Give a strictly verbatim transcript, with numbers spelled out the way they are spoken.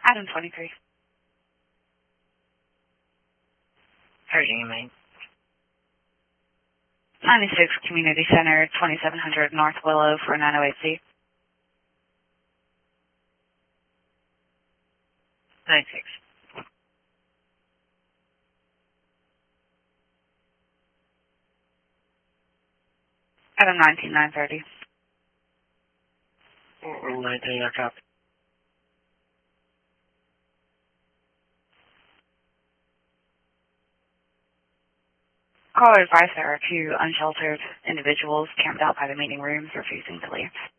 Adam twenty-three. Hurting me. ninety-six Community Center, twenty-seven hundred North Willow for nine oh eight C. ninety-six. Adam nineteen nine thirty. nineteen, I copy. Caller advised there are two unsheltered individuals camped out by the meeting rooms refusing to leave.